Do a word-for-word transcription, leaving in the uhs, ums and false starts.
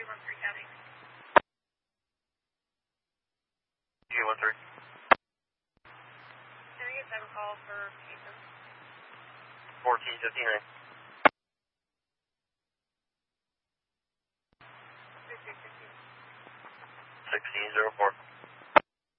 G one three. Can I get them call for Ethan? fourteen fifty-nine. sixteen oh four.